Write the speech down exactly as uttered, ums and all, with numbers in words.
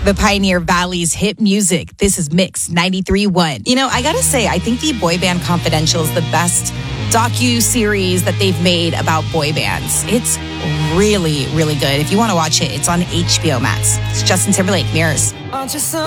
The Pioneer Valley's hit music. This is Mix ninety-three point one. You know, I gotta say, I think the Boy Band Confidential is the best docu-series that they've made about boy bands. It's really, really good. If you want to watch it, it's on H B O Max. It's Justin Timberlake, Mirrors. Aren't you so